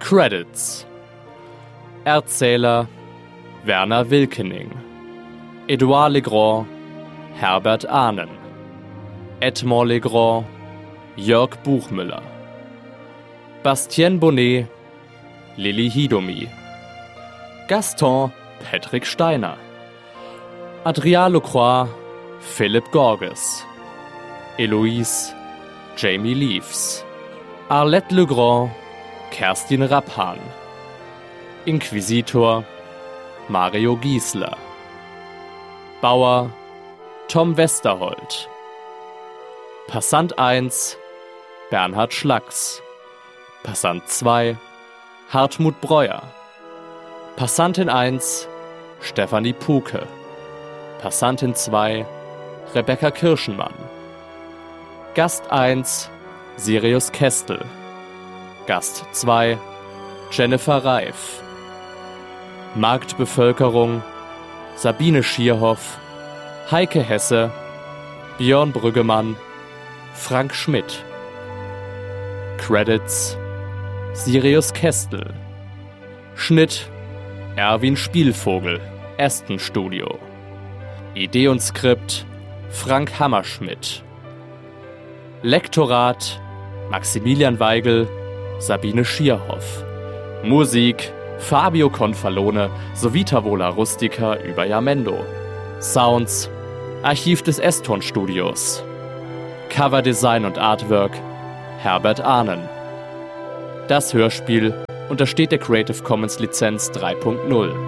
Credits: Erzähler Werner Wilkening, Edouard Legrand, Herbert Ahnen, Edmond Legrand, Jörg Buchmüller, Bastien Bonnet, Lilly Hidomi, Gaston Patrick Steiner, Adrien Lecroix, Philipp Gorges, Eloise Jamie Leaves, Arlette Legrand, Kerstin Rappan, Inquisitor Mario Giesler, Bauer Tom Westerholt, Passant 1 Bernhard Schlacks, Passant 2 Hartmut Breuer, Passantin 1 Stefanie Puke, Passantin 2 Rebecca Kirschenmann, Gast 1 Sirius Kestel, Gast 2 Jennifer Reif, Marktbevölkerung Sabine Schierhoff, Heike Hesse, Björn Brüggemann, Frank Schmidt. Credits: Sirius Kestel, Schnitt Erwin Spielvogel, Aston Studio, Idee und Skript Frank Hammerschmidt, Lektorat Maximilian Weigel, Sabine Schierhoff, Musik Fabio Confalone sowie Tavola Rustica über Jamendo, Sounds Archiv des S-Ton-Studios, Coverdesign und Artwork Herbert Ahnen. Das Hörspiel untersteht der Creative Commons Lizenz 3.0.